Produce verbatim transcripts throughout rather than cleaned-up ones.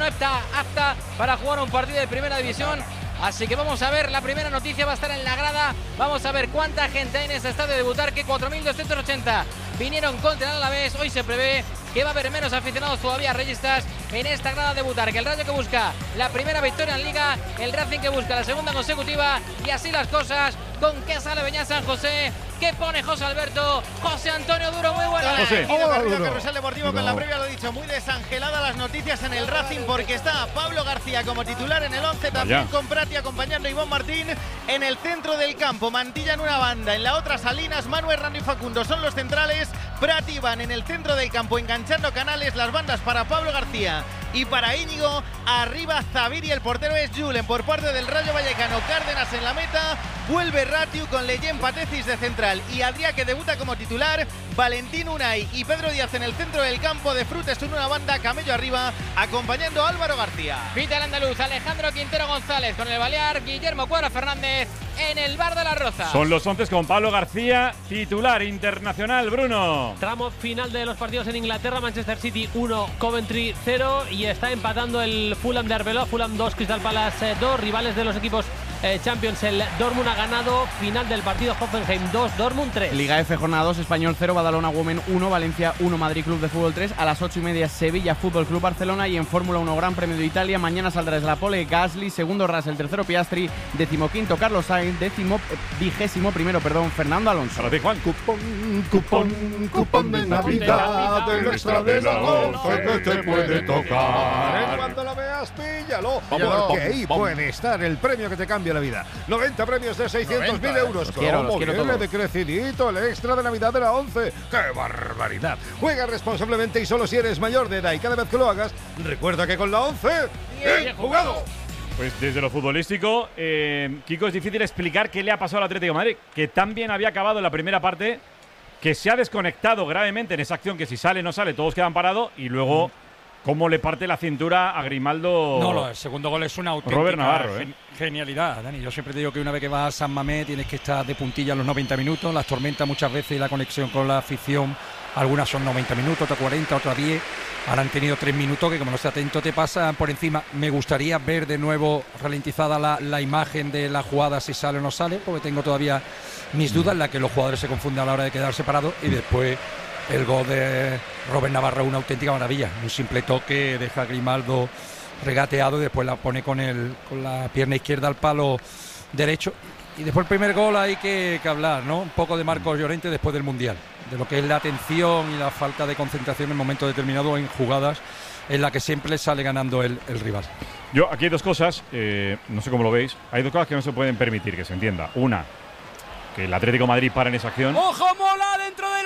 no está apta para jugar un partido de primera división. Así que vamos a ver, la primera noticia va a estar en la grada. Vamos a ver cuánta gente hay en ese estadio de Butarque. cuatro mil doscientos ochenta vinieron contra el Alavés. Hoy se prevé que va a haber menos aficionados todavía reyistas en esta grada de Butarque. El Rayo que busca la primera victoria en Liga, el Racing que busca la segunda consecutiva, y así las cosas. ¿Con qué sale Beñat San José? ¿Qué pone José Alberto? José Antonio Duro, muy buenas. José. Hola, Duro. Carrusel Deportivo Duro. Con la previa, lo dicho, muy desangelada las noticias en el Racing, porque está Pablo García como titular en el once, también con Prati acompañando a Iván Martín en el centro del campo. Mantilla en una banda, en la otra Salinas, Manu, Hernando y Facundo son los centrales. Prati, Iván en el centro del campo enganchando canales, las bandas para Pablo García y para Íñigo. Arriba Zavir y el portero es Julen por parte del Rayo Vallecano. Cárdenas en la meta, vuelve Ratiu con Leyen Patecis de central y Adrià, que debuta como titular. Valentín Unai y Pedro Díaz en el centro del campo. De Frutos en una banda, Camello arriba acompañando a Álvaro García. Pita el andaluz Alejandro Quintero González con el Balear. Guillermo Cuadra Fernández en el Bar de la Roza. Son los once con Pablo García, titular internacional. Bruno. Tramo final de los partidos en Inglaterra. Manchester City uno, Coventry cero, y está empatando el Fulham de Arbeloa. Fulham dos, Crystal Palace dos. Rivales de los equipos eh, Champions. El Dortmund ha ganado. Final del partido, Hoffenheim dos, Dortmund tres. Liga F, jornada dos, Español cero, Badalona Women uno, Valencia uno, Madrid Club de Fútbol tres. A las ocho y media Sevilla Fútbol Club Barcelona. Y en Fórmula uno Gran Premio de Italia, mañana saldrá desde la pole Gasly, segundo Russell, tercero Piastri, decimoquinto Carlos Sainz, décimo, vigésimo primero, perdón, Fernando Alonso. Para ti, Juan. Cupón, cupón, cupón de Navidad, del extra de la once que te puede tocar. En cuanto lo veas, píllalo, Píllalo. porque ahí Pum. puede estar el premio que te cambia la vida. noventa premios de seiscientos mil euros. Los quiero, los ¿Cómo quiero viene todos. de crecidito el extra de Navidad de la once? ¡Qué barbaridad! Juega responsablemente y solo si eres mayor de edad, y cada vez que lo hagas, recuerda que con la once, ¡bien jugado! Pues desde lo futbolístico, eh, Kiko, es difícil explicar qué le ha pasado al Atlético de Madrid, que tan bien había acabado en la primera parte, que se ha desconectado gravemente en esa acción, que si sale no sale, todos quedan parados, y luego cómo le parte la cintura a Grimaldo. No, no, el segundo gol es una auténtica Robert Navarro, gen- ¿eh? genialidad, Dani. Yo siempre te digo que una vez que vas a San Mamés tienes que estar de puntilla los noventa minutos, las tormentas muchas veces y la conexión con la afición, algunas son noventa minutos, otras cuarenta, otras diez. Ahora han tenido tres minutos que, como no estés atento, te pasan por encima. Me gustaría ver de nuevo ralentizada la, la imagen de la jugada, si sale o no sale, porque tengo todavía mis dudas en la que los jugadores se confunden a la hora de quedar separados. Y después el gol de Robert Navarro, una auténtica maravilla. Un simple toque, deja a Grimaldo regateado y después la pone con, el, con la pierna izquierda al palo derecho. Y después el primer gol hay que, que hablar, ¿no? Un poco de Marcos Llorente después del Mundial, de lo que es la atención y la falta de concentración en momentos determinados en jugadas en la que siempre sale ganando el, el rival. Yo, aquí hay dos cosas, eh, no sé cómo lo veis, hay dos cosas que no se pueden permitir, que se entienda. Una, que el Atlético de Madrid para en esa acción. ¡Ojo, Mola dentro del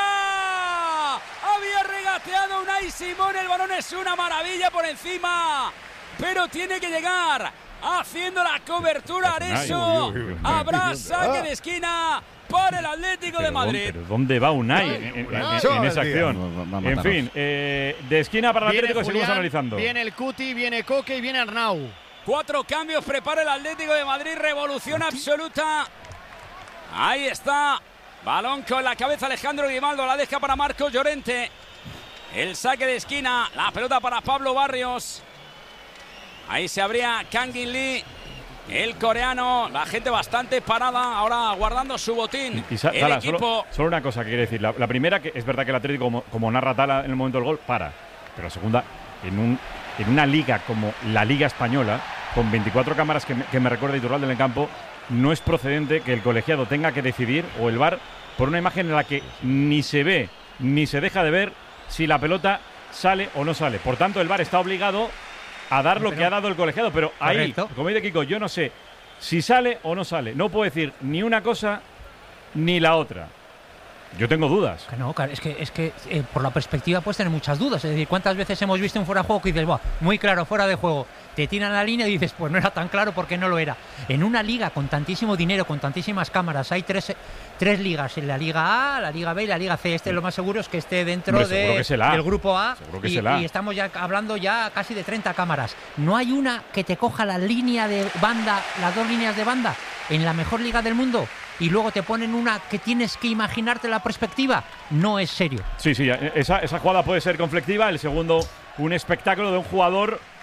área! Había regateado Unai Simón, el balón es una maravilla por encima, pero tiene que llegar haciendo la cobertura Areso. Habrá saque de esquina para el Atlético de Madrid. ¿Pero dónde va Unai en, en- en- en esa acción? En fin, eh, de esquina para el Viene Atlético seguimos Julián, analizando. Viene el Cuti, viene Coque y viene Arnau. Cuatro cambios prepara el Atlético de Madrid, revolución absoluta. Ahí está, balón con la cabeza Alejandro Grimaldo, la deja para Marcos Llorente. El saque de esquina, la pelota para Pablo Barrios. Ahí se abría Kangin Lee, el coreano, la gente bastante parada, ahora guardando su botín. Y sa- el Tala, equipo. solo, solo una cosa que quiere decir. La, la primera, que es verdad que el Atlético, como, como narra Tala en el momento del gol, para. Pero la segunda, en, un, en una liga como la Liga Española, con veinticuatro cámaras que me, que me recuerda Iturralde en el campo, no es procedente que el colegiado tenga que decidir, o el V A R, por una imagen en la que ni se ve, ni se deja de ver si la pelota sale o no sale. Por tanto, el V A R está obligado a dar lo Pero- que ha dado el colegiado, pero ahí, Correcto. como dice Kiko, yo no sé si sale o no sale. No puedo decir ni una cosa ni la otra. Yo tengo dudas. Que no, claro, es que, es que eh, por la perspectiva puedes tener muchas dudas. Es decir, ¿cuántas veces hemos visto un fuera de juego que dices, "Buah, muy claro, fuera de juego"? Te tiran la línea y dices, pues no era tan claro porque no lo era. En una liga con tantísimo dinero, con tantísimas cámaras, hay tres, tres ligas, en la Liga A, la Liga B y la Liga C. Este lo más seguro es que esté dentro Hombre, seguro de, que es el A. del grupo A. Seguro que y, es el A. y estamos ya hablando ya casi de treinta cámaras. No hay una que te coja la línea de banda, las dos líneas de banda, en la mejor liga del mundo, y luego te ponen una que tienes que imaginarte la perspectiva. No es serio. Sí, sí, esa, esa jugada puede ser conflictiva. El segundo, un espectáculo de un jugador